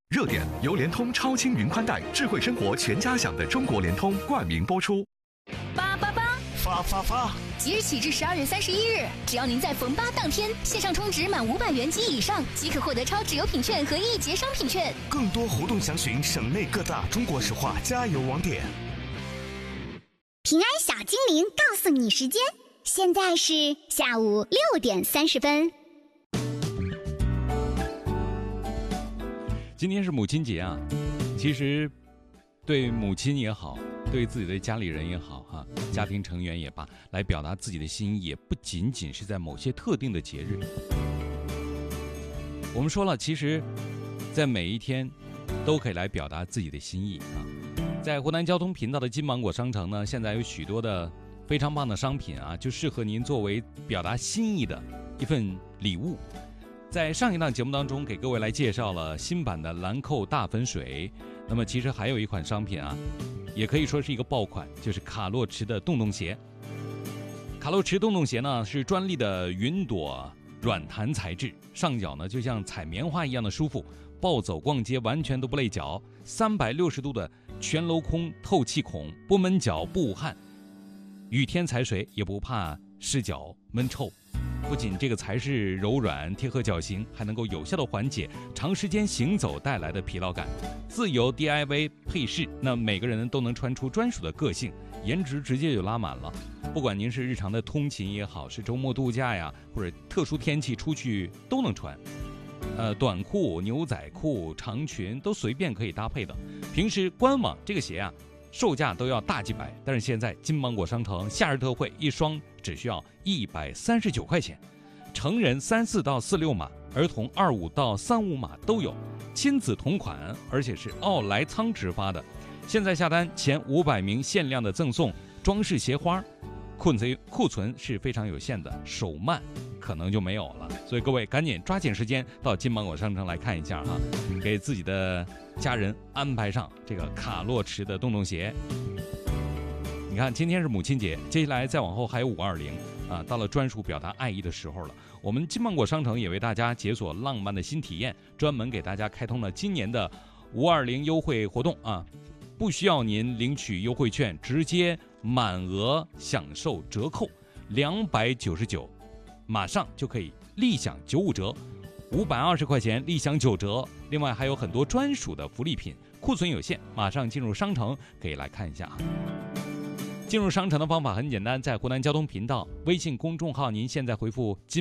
热点由联通超轻云宽带，智慧生活全家享的中国联通冠名播出。 发！ 即日起至12月31日，只要您在逢8当天线上充值满500元及以上，即可获得超值优品券和1节商品券。 更多活动详询省内各大中国石化加油网点。 平安小精灵告诉你时间，现在是下午6点30分。 今天是母亲节啊，其实对母亲也好，对自己的家里人也好家庭成员也罢，来表达自己的心意，也不仅仅是在某些特定的节日。我们说了，其实在每一天都可以来表达自己的心意啊。在湖南交通频道的金芒果商城呢，现在有许多的非常棒的商品啊，就适合您作为表达心意的一份礼物。在上一档节目当中，给各位来介绍了新版的兰蔻大粉水。那么其实还有一款商品啊，也可以说是一个爆款，就是卡洛驰的洞洞鞋。卡洛驰洞洞鞋呢是专利的云朵软弹材质，上脚呢就像踩棉花一样的舒服，暴走逛街完全都不累脚，360度的全镂空透气孔，不闷脚不捂汗，雨天踩水也不怕湿脚闷臭。不仅这个材质柔软贴合脚型，还能够有效的缓解长时间行走带来的疲劳感。自由 DIY 配饰，那每个人都能穿出专属的个性，颜值直接就拉满了。不管您是日常的通勤也好，是周末度假呀，或者特殊天气出去都能穿。短裤、牛仔裤、长裙都随便可以搭配的。平时官网这个鞋啊，售价都要大几百，但是现在金芒果商城夏日特惠，一双只需要139块钱，成人34到46码，儿童25到35码都有，亲子同款，而且是奥莱仓直发的。现在下单前500名限量的赠送装饰鞋花，库存是非常有限的，手慢可能就没有了，所以各位赶紧抓紧时间到金芒果商城来看一下哈，给自己的家人安排上这个卡洛驰的洞洞鞋。你看，今天是母亲节，接下来再往后还有520啊，到了专属表达爱意的时候了。我们金芒果商城也为大家解锁浪漫的新体验，专门给大家开通了今年的520优惠活动啊，不需要您领取优惠券，直接满额享受折扣299，马上就可以立享95折，520块钱立享9折。另外还有很多专属的福利品，库存有限，马上进入商城可以来看一下。进入商城的方法很简单，在湖南交通频道微信公众号，您现在回复